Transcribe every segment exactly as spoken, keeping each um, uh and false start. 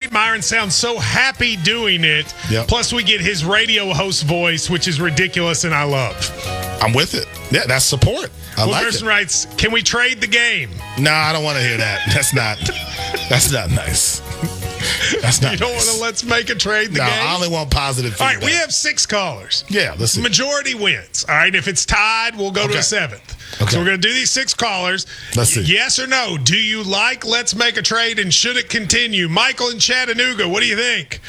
make Myron sound so happy doing it. Yep. Plus, we get his radio host voice, which is ridiculous and I love. I'm with it. Yeah, that's support. I One like person it. writes, can we trade the game? No, I don't want to hear that. That's not. That's not nice. That's not. You don't nice. want to let's make a trade the No, game? I only want positive All feedback. right, we have six callers. Yeah, let's see. Majority wins. All right, if it's tied, we'll go to Okay. a seventh. Okay. So we're going to do these six callers. Let's see. Yes or no? Do you like Let's Make a Trade and should it continue? Michael in Chattanooga, what do you think?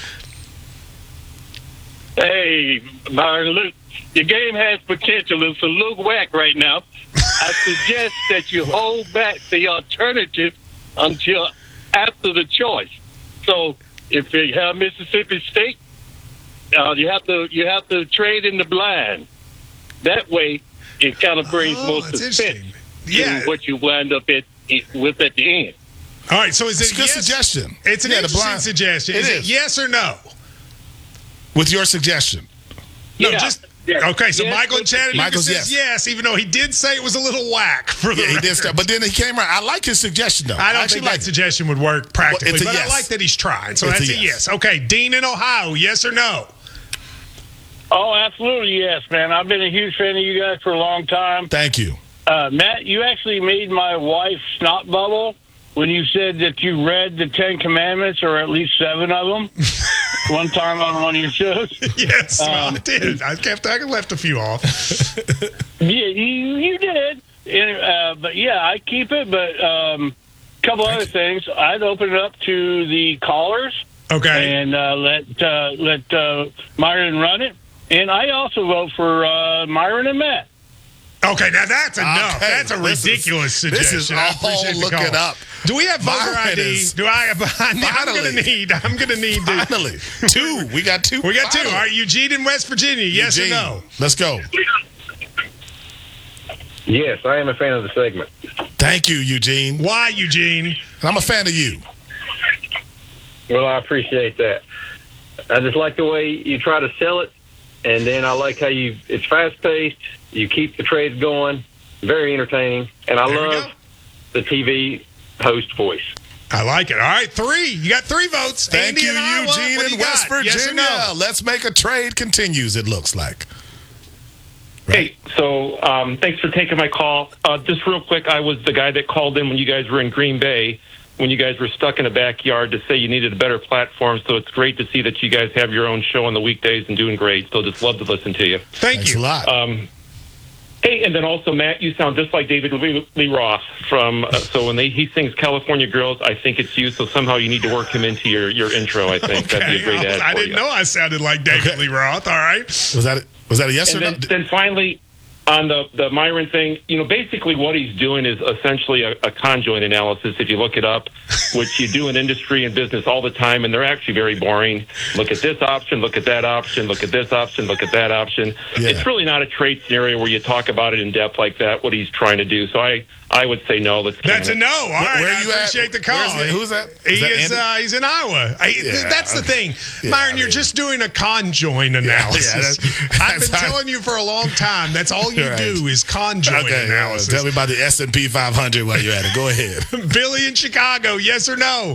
Hey, Byron, look, your game has potential. It's a little whack right now. I suggest that you hold back the alternative until after the choice. So if you have Mississippi State, uh, you have to you have to trade in the blind. That way, it kind of brings Oh, more that's suspense interesting. to Yeah. what you wind up at, with at the end. All right, so is It's it a good yes? suggestion. It's an Yeah, the interesting blind- suggestion. It Is it is. yes or no? With your suggestion. No, Yeah. just Yeah. okay. So Yes, Michael in but- Chattanooga Michael's says yes. yes, even though he did say it was a little whack for the Yeah, he did record. stuff. But then he came around. I like his suggestion, though. I don't actually think that like it. suggestion would work practically, Well, it's a but yes. I like that he's trying. So It's that's a a yes. yes. Okay, Dean in Ohio, yes or no? Oh, absolutely, yes, man. I've been a huge fan of you guys for a long time. Thank you. Uh, Matt, you actually made my wife snot bubble when you said that you read the Ten Commandments, or at least seven of them, one time on one of your shows. Yes, well, Um, I did. I kept. I left a few off. Yeah, you, you did. And, uh, but, yeah, I keep it. But um, a couple other things. I'd open it up to the callers Okay. and uh, let, uh, let uh, Myron run it. And I also vote for uh, Myron and Matt. Okay, now that's enough. Okay, That's a this is- ridiculous this suggestion. is I all appreciate the look call. it up. Do we have voter Myron I D? is- Do I? I need, I'm Finally. gonna need. I'm gonna need. To, Finally. Two. We got two. we got two. Finally. All right, Eugene in West Virginia. Yes Eugene, or no? Let's go. Yes, I am a fan of the segment. Thank you, Eugene. And Why, Eugene? I'm a fan of you. Well, I appreciate that. I just like the way you try to sell it, and then I like how you. It's fast paced. You keep the trades going. Very entertaining, and I There we love go. the T V host voice. I like it. All right, three. You got three votes. Thank Andy you, in Iowa. Eugene What do in you West got? Virginia. Yes or no? Let's make a trade continues, it looks like. Hey, so um, thanks for taking my call. Uh, just real quick, I was the guy that called in when you guys were in Green Bay, when you guys were stuck in a backyard, to say you needed a better platform. So it's great to see that you guys have your own show on the weekdays and doing great. So just love to listen to you. Thank Thanks you. a lot. Um, hey, and then also, Matt, you sound just like David Lee, Lee Roth from. Uh, so when they, he sings "California Girls," I think it's you. So somehow you need to work him into your, your intro. I think that'd be a great Okay. ad I for didn't you. know I sounded like David Okay. Lee Roth. All right. Was that a, was that a yes And or then, no? then finally, on the, the Myron thing, you know, basically what he's doing is essentially a, a conjoint analysis, if you look it up, which you do in industry and business all the time, and they're actually very boring. Look at this option, look at that option, look at this option, look at that option. Yeah. It's really not a trade scenario where you talk about it in depth like that, what he's trying to do. So I, I would say no. Let's That's a can no. All right. where I you at? appreciate the call. Where's he- who's that? He Is that is. Andy? Uh, he's in Iowa. I, Yeah, that's the okay. thing, Yeah, Myron. I You're mean- just doing a conjoint analysis. yeah, that's- I've been that's how- telling you for a long time. That's all you Right. do is conjoint Okay, uh, analysis. tell me about the S and P five hundred while you're at it. Go ahead. Billy in Chicago. Yes or no?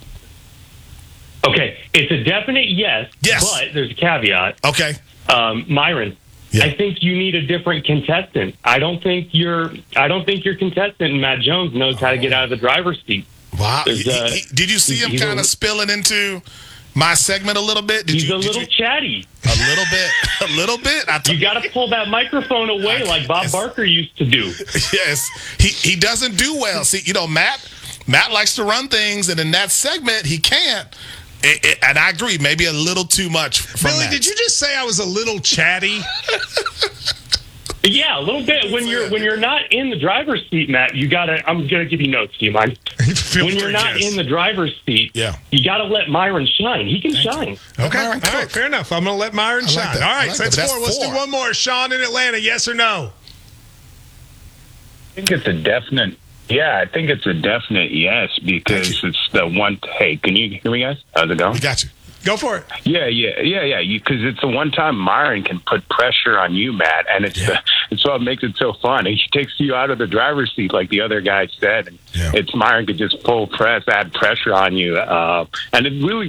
Okay, it's a definite yes, Yes. but there's a caveat. Okay. Um, Myron, Yeah. I think you need a different contestant. I don't think your I don't think your contestant, Matt Jones, knows how to get out of the driver's seat. Wow. There's, He- uh, he- did you see him he's a- kind of spilling into my segment a little bit? Did He's you? a did little you- chatty. a little bit. A little bit. I You got to pull that microphone away like Bob Yes. Barker used to do. Yes, he he doesn't do well. See, you know, Matt Matt likes to run things, and in that segment, he can't. It, it, and I agree, maybe a little too much from Billy, Matt. did you just say I was a little chatty? Yeah, a little bit. When you're when you're not in the driver's seat, Matt, you gotta. I'm gonna give you notes. Do you mind? Feel When you're free, not yes. in the driver's seat, Yeah. you gotta let Myron shine. He can shine. Okay, Myron all right, Cook. fair enough. I'm going to let Myron I like shine. that. All I right, like so that, that's but that's four. Let's do four. one more. Sean in Atlanta, yes or no? I think it's a definite. Yeah, I think it's a definite yes because it's the one. Hey, can you hear me, guys? How's it going? We got you. Go for it. Yeah, yeah, yeah, yeah. Because it's the one time Myron can put pressure on you, Matt, and it's Yeah. uh, it's what makes it so fun. He takes you out of the driver's seat, like the other guy said, and Yeah. it's Myron could just full press, add pressure on you, uh, and it really